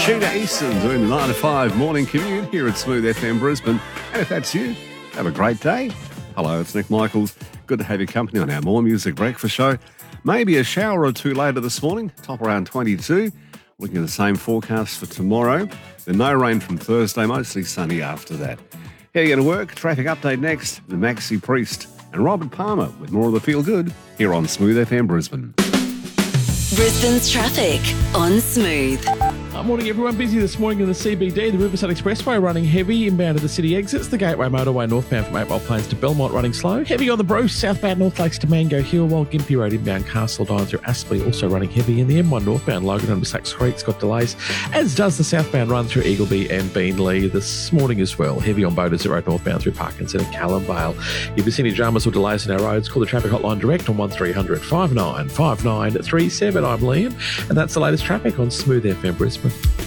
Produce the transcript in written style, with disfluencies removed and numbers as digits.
Sheena Easton doing the 9 to 5 morning commute here at Smooth FM Brisbane. And if that's you, have a great day. Hello, it's Nick Michaels. Good to have your company on our More Music Breakfast show. Maybe a shower or two later this morning, top around 22. Looking at the same forecast for tomorrow. Then no rain from Thursday, mostly sunny after that. How are you going to work? Traffic update next. The Maxi Priest and Robert Palmer with more of the Feel Good here on Smooth FM Brisbane. Brisbane's traffic on Smooth. Morning everyone, busy this morning in the CBD, the Riverside Expressway running heavy inbound to the city exits, the Gateway Motorway northbound from 8 Mile Plains to Belmont running slow, heavy on the Bruce southbound North Lakes to Mango Hill, while Gympie Road inbound Castle Dine through Aspley also running heavy, in the M1 northbound Logan and Sachs Creek's got delays, as does the southbound run through Eagleby and Beanley this morning as well, heavy on Boaters Road northbound through Parkinson and Callum Vale. If there's any dramas or delays in our roads, call the traffic hotline direct on 1300 59 5937. I'm Liam, and that's the latest traffic on Smooth FM Brisbane.